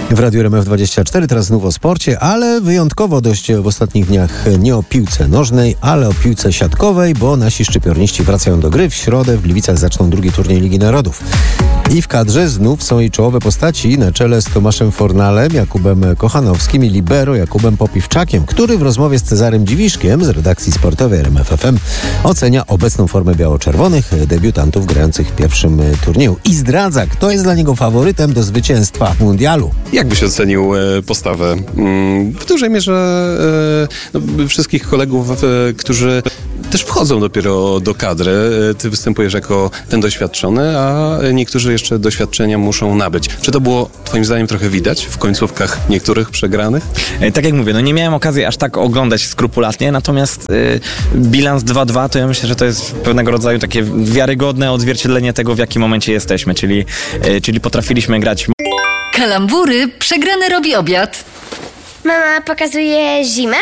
W Radiu RMF24, teraz znów o sporcie, ale wyjątkowo dość w ostatnich dniach nie o piłce nożnej, ale o piłce siatkowej, bo nasi szczypiorniści wracają do gry. W środę w Gliwicach zaczną drugi turniej Ligi Narodów. I w kadrze znów są jej czołowe postaci na czele z Tomaszem Fornalem, Jakubem Kochanowskim i libero Jakubem Popiwczakiem, który w rozmowie z Cezarym Dziwiszkiem z redakcji sportowej RMF FM ocenia obecną formę biało-czerwonych debiutantów grających w pierwszym turnieju i zdradza, kto jest dla niego faworytem do zwycięstwa w mundialu. Jak byś ocenił postawę? W dużej mierze wszystkich kolegów, którzy też wchodzą dopiero do kadry. Ty występujesz jako ten doświadczony, a niektórzy jeszcze doświadczenia muszą nabyć. Czy to było twoim zdaniem trochę widać w końcówkach niektórych przegranych? Tak jak mówię, nie miałem okazji aż tak oglądać skrupulatnie, natomiast bilans 2-2 to ja myślę, że to jest pewnego rodzaju takie wiarygodne odzwierciedlenie tego, w jakim momencie jesteśmy, czyli potrafiliśmy grać. Kalambury, przegrany robi obiad. Mama pokazuje zimę?